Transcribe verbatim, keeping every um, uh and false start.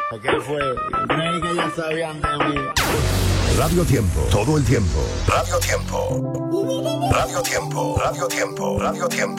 ¿Qué fue? Creí que ya sabían de mí. Radio Tiempo, todo el tiempo. Radio Tiempo. Radio Tiempo, Radio Tiempo, Radio Tiempo.